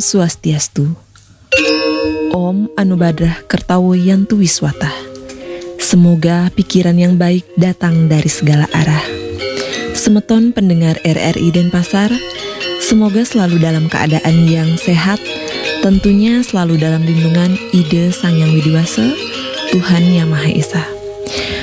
Swastiastu. Om Anubadrah Kertawo Yantu Wiswata. Semoga pikiran yang baik datang dari segala arah. Semeton pendengar RRI Denpasar, semoga selalu dalam keadaan yang sehat, tentunya selalu dalam lindungan Ide Sang Yang Widiwasa, Tuhan Yang Maha Esa.